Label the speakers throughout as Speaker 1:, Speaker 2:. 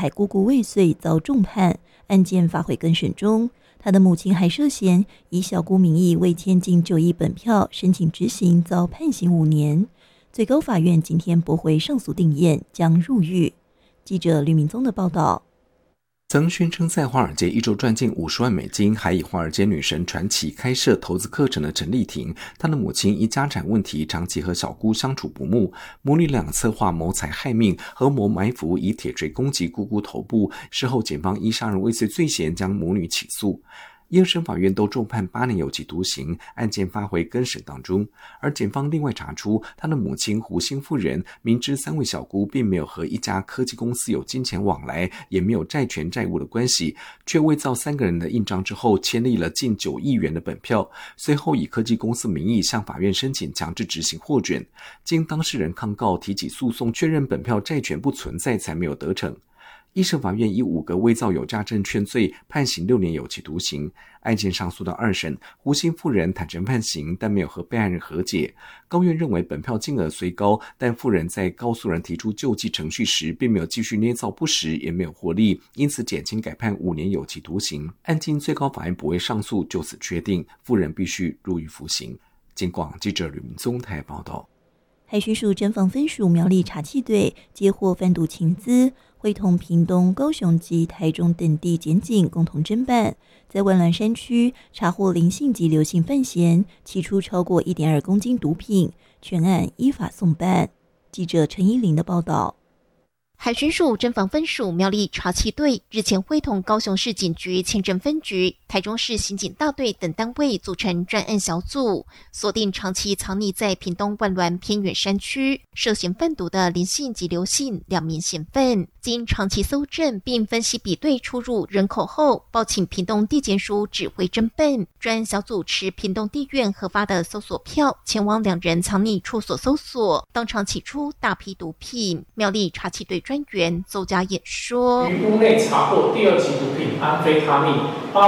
Speaker 1: 害姑姑未遂遭重判，案件发回更审中。他的母亲还涉嫌以小姑名义未签进9亿本票申请执行，遭判刑5年。最高法院今天驳回上诉定谳，将入狱。记者吕明宗的报道。
Speaker 2: 曾宣称在华尔街一周赚进50万美金，还以华尔街女神传奇开设投资课程的陈丽婷，她的母亲因家产问题长期和小姑相处不睦，母女俩策划谋财害命，合谋埋伏以铁锤攻击姑姑头部，事后检方依杀人未遂罪嫌将母女起诉。一二审法院都重判8年有期徒刑，案件发回更审当中。而检方另外查出，他的母亲胡姓妇人明知3位小姑并没有和一家科技公司有金钱往来，也没有债权债务的关系，却伪造3个人的印章之后签立了近9亿元的本票，随后以科技公司名义向法院申请强制执行获准。经当事人抗告提起诉讼，确认本票债权不存在，才没有得逞。一审法院以5个伪造有价证券罪判刑6年有期徒刑。案件上诉到2审，胡姓妇人坦诚判刑，但没有和被害人和解。高院认为本票金额虽高，但妇人在告诉人提出救济程序时，并没有继续捏造不实，也没有获利，因此减轻改判5年有期徒刑。案经最高法院驳回上诉，就此确定妇人必须入狱服刑。警广记者吕明宗台报道。
Speaker 1: 海巡署侦防分署苗栗查缉队接获贩毒情资，会同屏东、高雄及台中等地检警共同侦办，在万峦山区查获林姓及刘姓犯嫌，起出超过 1.2 公斤毒品，全案依法送办。记者陈依玲的报道。
Speaker 3: 海巡署侦防分署苗栗查缉队日前会同高雄市警局前镇分局、台中市刑警大队等单位组成专案小组，锁定长期藏匿在屏东万峦偏远山区涉嫌贩毒的林姓及刘姓2名嫌犯。经长期搜证并分析比对出入人口后，报请屏东地检署指挥侦办。专案小组持屏东地院核发的搜索票，前往2人藏匿处所搜索，当场起出大批毒品。苗栗查缉队专员邹家演说，
Speaker 4: 于屋内查获第2级毒品安非他命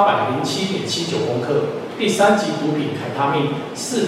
Speaker 4: 807.79公克，第3级毒品凯他命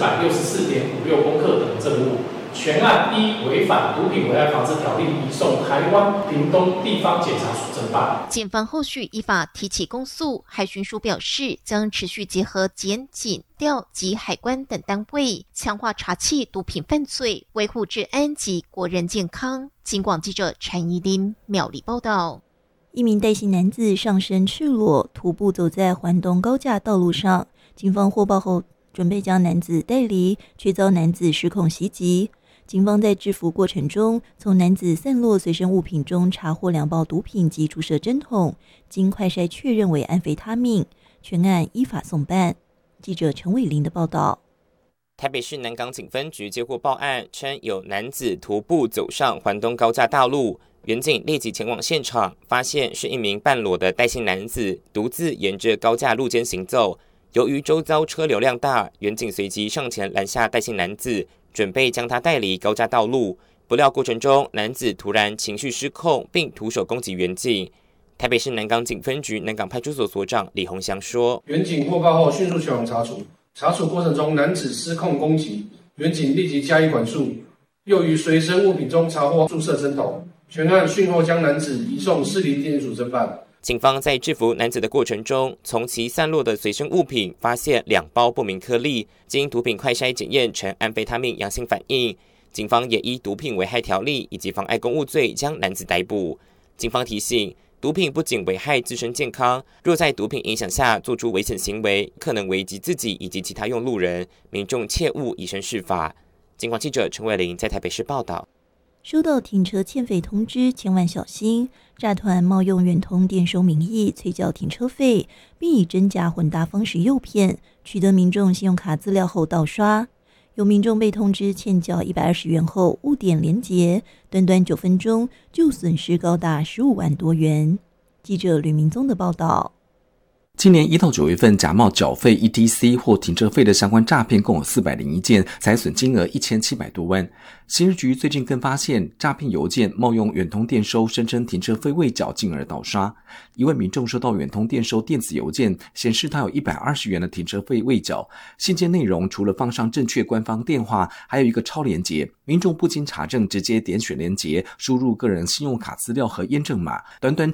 Speaker 4: 464.56公克等证物。全案依违反毒品危害防治条例移送台湾屏东地方检察署侦办。
Speaker 3: 检方后续依法提起公诉。海巡署表示，将持续结合检、警、调及海关等单位，强化查缉毒品犯罪，维护治安及国人健康。警广记者陈怡琳苗栗报道。
Speaker 1: 一名戴姓男子上身赤裸，徒步走在环东高架道路上，警方获报后准备将男子带离，却遭男子失控袭击。警方在制服过程中，从男子散落随身物品中查获2包毒品及注射针筒，经快筛确认为安非他命，全案依法送办。记者陈伟玲的报道。
Speaker 5: 台北市南港警分局接获报案，称有男子徒步走上环东高架道路，员警立即前往现场，发现是一名半裸的戴姓男子独自沿着高架路间行走。由于周遭车流量大，员警随即上前拦下戴姓男子，准备将他带离高架道路，不料过程中男子突然情绪失控，并徒手攻击员警。台北市南港警分局南港派出所所长李鸿祥说，
Speaker 6: 员警获报后迅速前往查处过程中男子失控攻击，员警立即加以管束，又于随身物品中查获注射针筒，全案讯后将男子移送士林地检署侦办。
Speaker 5: 警方在制服男子的过程中，从其散落的随身物品发现2包不明颗粒，经毒品快筛检验呈安非他命阳性反应。警方也依毒品危害条例以及妨碍公务罪将男子逮捕。警方提醒，毒品不仅危害自身健康，若在毒品影响下做出危险行为，可能危及自己以及其他用路人，民众切勿以身试法。警广记者陈伟玲在台北市报道。
Speaker 1: 收到停车欠费通知，千万小心！诈团冒用远通电收名义催缴停车费，并以真假混搭方式诱骗，取得民众信用卡资料后盗刷。有民众被通知欠缴120元后误点连结，短短9分钟就损失高达15万多元。记者吕明宗的报道。
Speaker 2: 今年1到9月份假冒缴费 ETC 或停车费的相关诈骗共有401件，财损金额1700多万。刑事局最近更发现诈骗邮件冒用远通电收，声称停车费未缴，进而盗刷。一位民众收到远通电收电子邮件，显示他有120元的停车费未缴。信件内容除了放上正确官方电话，还有一个超连结，民众不经查证直接点选连结，输入个人信用卡资料和验证码，短短